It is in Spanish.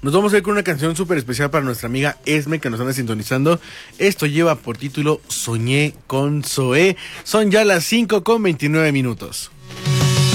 Nos vamos a ir con una canción súper especial para nuestra amiga Esme, que nos anda sintonizando. Esto lleva por título Soñé con Zoé. Son ya las 5:29.